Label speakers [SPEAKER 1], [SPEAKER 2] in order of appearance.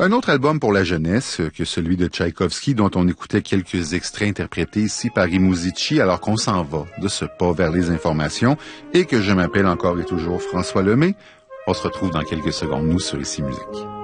[SPEAKER 1] Un autre album pour la jeunesse que celui de Tchaïkovski, dont on écoutait quelques extraits interprétés ici par Rimouzici, alors qu'on s'en va de ce pas vers les informations, et que je m'appelle encore et toujours François Lemay. On se retrouve dans quelques secondes, nous, sur Ici Musique.